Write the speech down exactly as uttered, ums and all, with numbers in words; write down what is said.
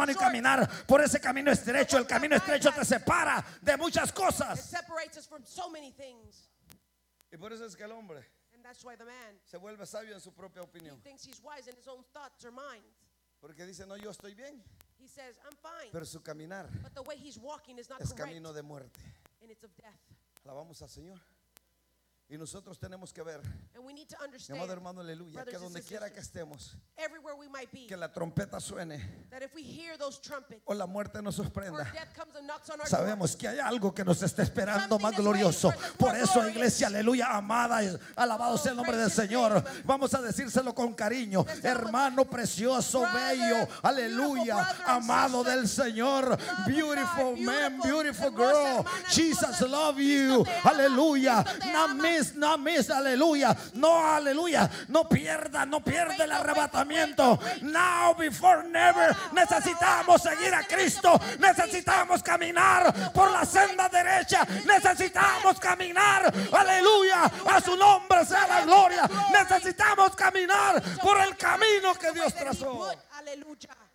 hermano, y caminar por ese camino estrecho. El camino estrecho te separa de muchas cosas. Y por eso es que el hombre se vuelve sabio en su propia opinión. Porque dice, no, yo estoy bien. Pero su caminar es camino de muerte. Alabamos al Señor. Y nosotros tenemos que ver, mi amado hermano, aleluya, que donde quiera que estemos, que la trompeta suene o la muerte nos sorprenda, sabemos que hay algo que nos está esperando más glorioso. Por eso, iglesia, aleluya, amada, alabado sea el nombre del Señor. Vamos a decírselo con cariño: hermano precioso, bello, aleluya, amado del Señor, beautiful man, beautiful girl, Jesus love you, aleluya. No miss, no miss, aleluya, no, aleluya, no pierda, no pierda el arrebatamiento. Now before never. Necesitamos seguir a Cristo, necesitamos caminar por la senda derecha, necesitamos caminar, aleluya, a su nombre sea la gloria. Necesitamos caminar por el camino que Dios trazó. Aleluya.